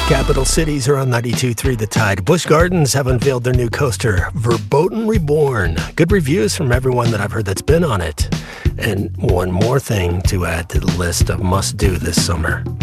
Capital cities are on 92.3 The Tide. Busch Gardens have unveiled their new coaster, Verboten Reborn. Good reviews from everyone that I've heard that's been on it. And one more thing to add to the list of must-do this summer.